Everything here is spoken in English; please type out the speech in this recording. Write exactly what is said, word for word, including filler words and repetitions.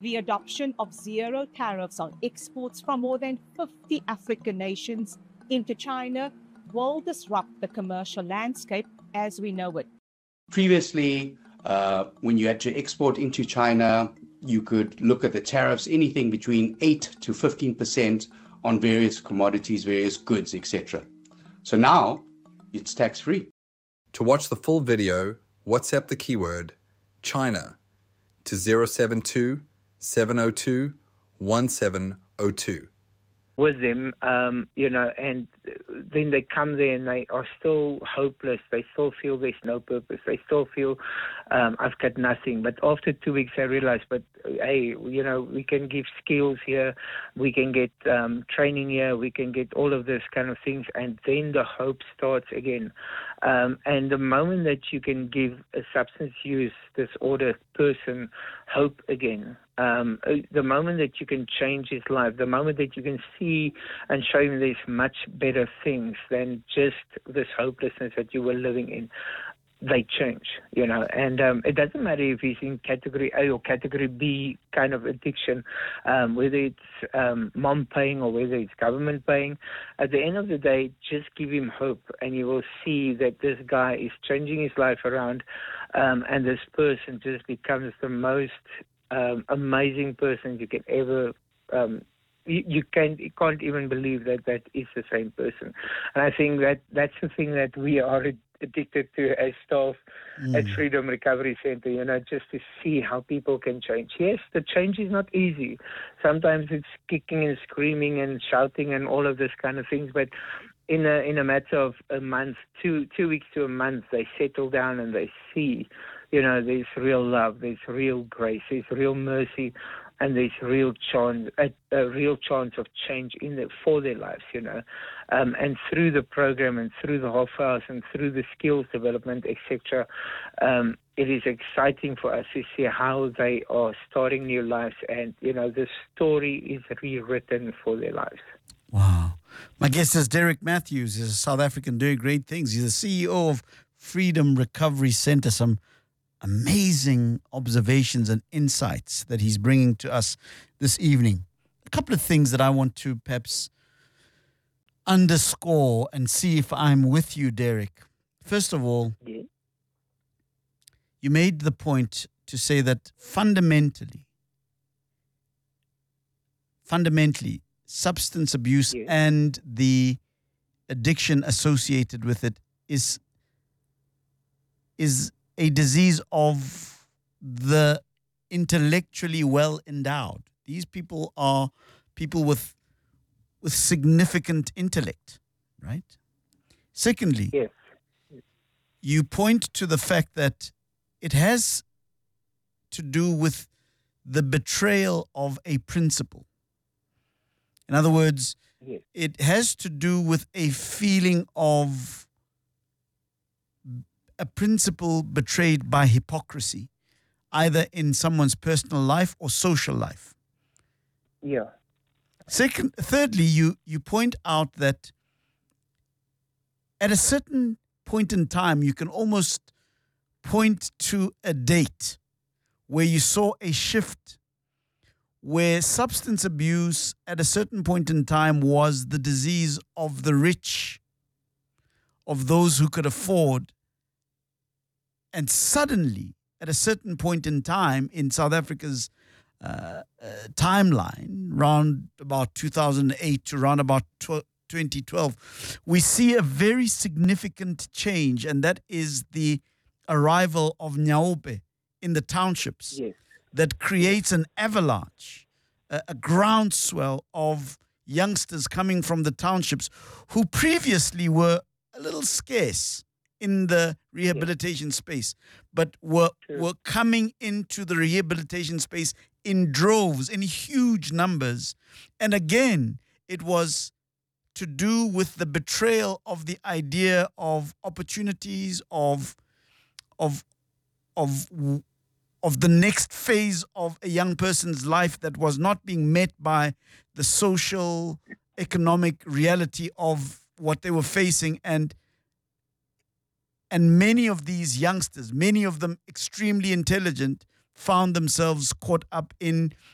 The adoption of zero tariffs on exports from more than fifty African nations into China will disrupt the commercial landscape as we know it. Previously, uh, when you had to export into China, you could look at the tariffs, anything between eight to fifteen percent on various commodities, various goods, et cetera. So now it's tax-free. To watch the full video, WhatsApp the keyword China to zero seven two, seven zero two, one seven zero two. With them, um, you know, and then they come there and they are still hopeless. They still feel there's no purpose. They still feel um, I've got nothing. But after two weeks, I realized, but hey, you know, we can give skills here, we can get um, training here, we can get all of this kind of things, and then the hope starts again. Um, and the moment that you can give a substance use disorder person hope again, um, the moment that you can change his life, the moment that you can see and show him there's much better things than just this hopelessness that you were living in, they change, you know. And um, it doesn't matter if he's in category A or category B kind of addiction, um, whether it's um, mom paying or whether it's government paying. At the end of the day, just give him hope, and you will see that this guy is changing his life around, um, and this person just becomes the most um, amazing person you can ever um You, you can't you can't even believe that that is the same person. And I think that that's the thing that we are addicted to as staff mm. at Freedom Recovery Center, you know, just to see how people can change. Yes, the change is not easy. Sometimes it's kicking and screaming and shouting and all of this kind of things, but in a in a matter of a month, two two weeks to a month, they settle down and they see, you know, there's real love, there's real grace, there's real mercy, and there's real chance, a, a real chance of change in the, for their lives, you know. Um, and through the program and through the Hof House and through the skills development, et cetera, um, it is exciting for us to see how they are starting new lives, and, you know, the story is rewritten for their lives. Wow. My guest is Derek Matthews. He's a South African doing great things. He's the C E O of Freedom Recovery Center. Some amazing observations and insights that he's bringing to us this evening. A couple of things that I want to perhaps underscore and see if I'm with you, Derek. First of all, yeah. you made the point to say that fundamentally, fundamentally, substance abuse yeah. and the addiction associated with it is is a disease of the intellectually well endowed. These people are people with with significant intellect, right? Secondly, yes. you point to the fact that it has to do with the betrayal of a principle. In other words, yes. it has to do with a feeling of a principle betrayed by hypocrisy, either in someone's personal life or social life. Yeah. Second, thirdly, you, you point out that at a certain point in time, you can almost point to a date where you saw a shift, where substance abuse at a certain point in time was the disease of the rich, of those who could afford. And suddenly, at a certain point in time in South Africa's uh, uh, timeline, around about two thousand eight to around about twenty twelve, we see a very significant change, and that is the arrival of Nyaope in the townships. Yes. That creates an avalanche, a, a groundswell of youngsters coming from the townships who previously were a little scarce in the rehabilitation yes. space, but were True. were coming into the rehabilitation space in droves, in huge numbers. And again, it was to do with the betrayal of the idea of opportunities, of of of of the next phase of a young person's life that was not being met by the social, economic reality of what they were facing. And and many of these youngsters, many of them extremely intelligent, found themselves caught up in